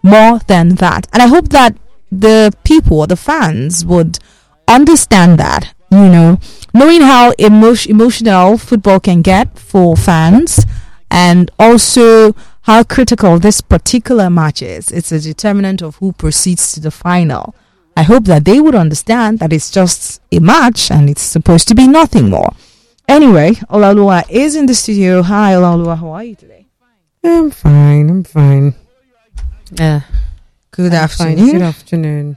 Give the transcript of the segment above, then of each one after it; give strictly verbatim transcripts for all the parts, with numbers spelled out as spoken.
more than that. And I hope that the people, the fans, would understand that, you know, knowing how emo- emotional football can get for fans, and also how critical this particular match is. It's a determinant of who proceeds to the final. I hope that they would understand that it's just a match and it's supposed to be nothing more. Anyway, Olaoluwa is in the studio. Hi, Olaoluwa. How are you today? I'm fine. I'm fine. Uh, good I'm afternoon. Fine. Good afternoon.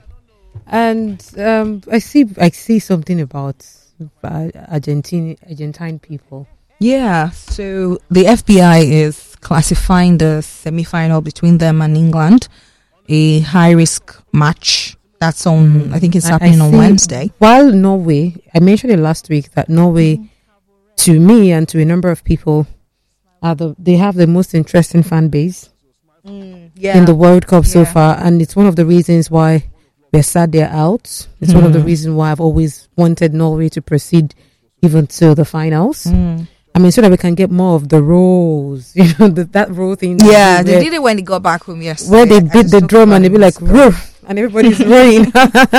And um, I see. I see something about uh, Argentine Argentine people. Yeah. So the F B I is classifying the semi-final between them and England a high-risk match. That's on. I think it's happening I, I on Wednesday. While Norway, I mentioned it last week that Norway, mm. to me and to a number of people, are the they have the most interesting fan base mm, yeah. in the World Cup yeah. so far, and it's one of the reasons why we're sad they're out. It's mm. one of the reasons why I've always wanted Norway to proceed even to the finals. Mm. I mean, so that we can get more of the rows, you know, the, that row thing. Yeah, they did it when they got back home yesterday. Where they beat the drum and they be like, roof. And everybody's rowing.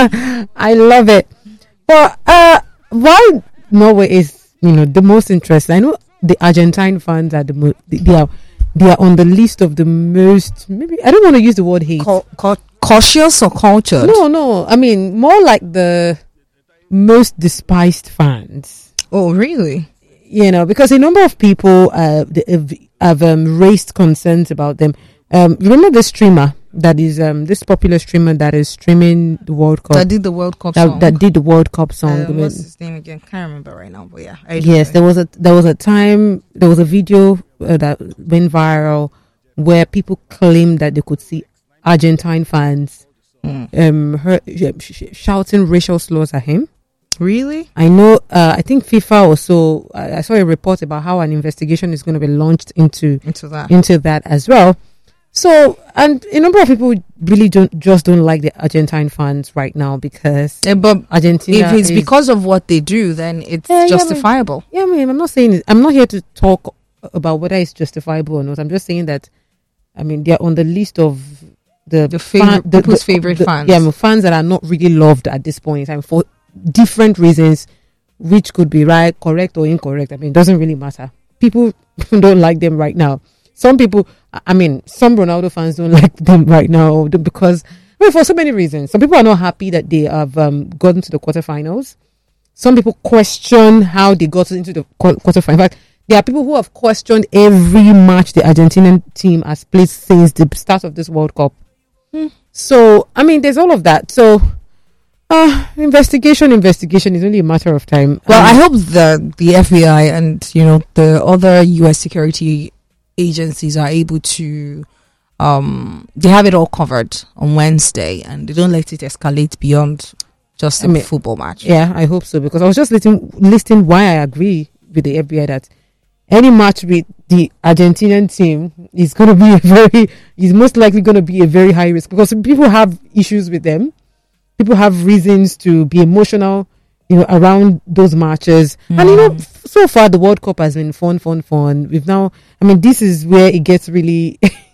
I love it. But uh, why Norway is, you know, the most interesting? I know the Argentine fans are the mo- they are they are on the list of the most. Maybe I don't want to use the word hate. Ca- ca- cautious or cultured? No, no. I mean more like the most despised fans. Oh, really? You know, because a number of people uh, have, have um, raised concerns about them. Um, remember the streamer that is um, this popular streamer that is streaming the World Cup. That did the World Cup that, song. That did the World Cup song. Uh, what's his name again? Can't remember right now, but yeah. I yes, there was a there was a time there was a video uh, that went viral where people claimed that they could see Argentine fans mm. um her, sh- sh- shouting racial slurs at him. Really? I know. Uh, I think FIFA also. Uh, I saw a report about how an investigation is going to be launched into into that into that as well. So, and a number of people really don't just don't like the Argentine fans right now because yeah, but Argentina. If it's is, because of what they do, then it's yeah, justifiable. Yeah, I mean, yeah, I mean, I'm not saying it, I'm not here to talk about whether it's justifiable or not. I'm just saying that, I mean, they're on the list of the the, favorite, fan, the people's the, favorite the, fans. Yeah, I mean, fans that are not really loved at this point in time for different reasons, which could be right, correct, or incorrect. I mean, it doesn't really matter. People don't like them right now. Some people, I mean, some Ronaldo fans don't like them right now because, I mean, for so many reasons. Some people are not happy that they have um, gotten to the quarterfinals. Some people question how they got into the quarterfinals. In fact, there are people who have questioned every match the Argentinian team has played since the start of this World Cup. Hmm. So, I mean, there's all of that. So, uh, investigation, investigation is only a matter of time. Well, um, I hope the the F B I and, you know, the other U S security agencies are able to um they have it all covered on Wednesday and they don't let it escalate beyond just a I mean, football match. Yeah, I hope so, because I was just listing listing why I agree with the F B I that any match with the Argentinian team is going to be a very is most likely going to be a very high risk, because people have issues with them. People have reasons to be emotional, you know, around those matches. Mm. And, you know, f- so far the World Cup has been fun, fun, fun. We've now, I mean, this is where it gets really,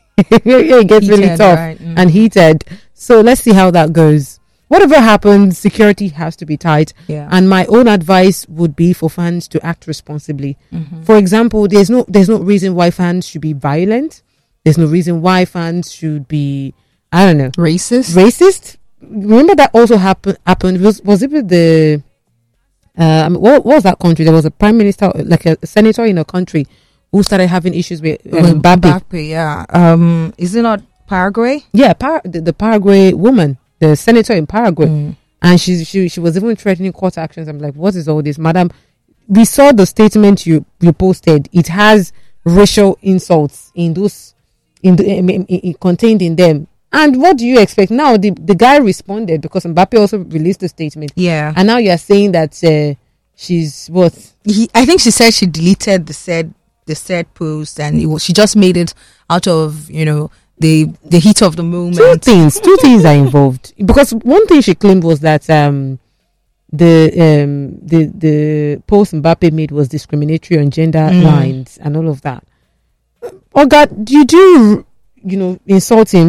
it gets heated, really tough right? mm. and heated. So let's see how that goes. Whatever happens, security has to be tight. Yeah. And my own advice would be for fans to act responsibly. Mm-hmm. For example, there's no, there's no reason why fans should be violent. There's no reason why fans should be, I don't know. Racist? Racist. Remember that also happened, happened, was, was it with the, Uh, I mean, what, what was that country? There was a prime minister, like a senator in a country, who started having issues with um, Mbappe. Mbappe, yeah. Um, is it not Paraguay? Yeah, Par- the, the Paraguay woman, the senator in Paraguay, mm. and she she she was even threatening court actions. I'm like, what is all this, madam? We saw the statement you you posted. It has racial insults in those in the in, in, in, contained in them. And what do you expect now? The the guy responded because Mbappe also released a statement. Yeah. And now you're saying that uh, she's what? He, I think she said she deleted the said the said post, and it was, she just made it out of, you know, the the heat of the moment. Two things. Two things are involved. Because one thing she claimed was that um the um the the post Mbappe made was discriminatory on gender mm. lines and all of that. Oh God, you do you know insult him?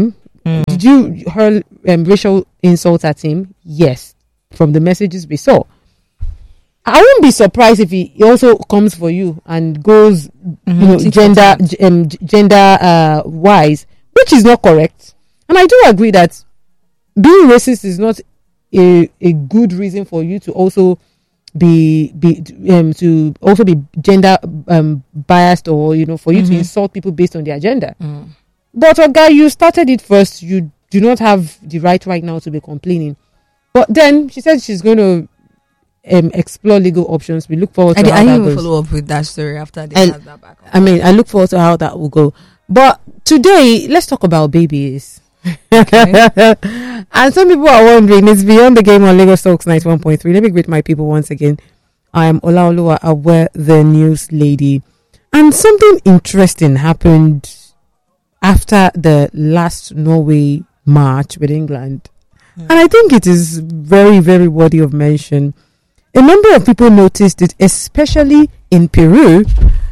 Mm. Did you hurl um, racial insults at him? Yes, from the messages we saw. I wouldn't be surprised if he also comes for you and goes, Mm-hmm. you know, Tit for gender tat. g- um, g- gender uh, wise, which is not correct. And I do agree that being racist is not a a good reason for you to also be be um to also be gender um biased, or you know, for you Mhm. to insult people based on their gender. Mm. But Oga, you started it first. You do not have the right right now to be complaining. But then she said she's going to um, explore legal options. We look forward I, to di- how I that didn't even goes. follow up with that story after they And- had that back. I mean, I look forward to how that will go. But today, let's talk about babies. Okay. And some people are wondering, it's Beyond the Game on Lagos Talks ninety-one point three. Let me greet my people once again. I am Olaoluwa Awe, the news lady. And something interesting happened after the last Norway match with England. And I think it is very, very worthy of mention. A number of people noticed it, especially in Peru,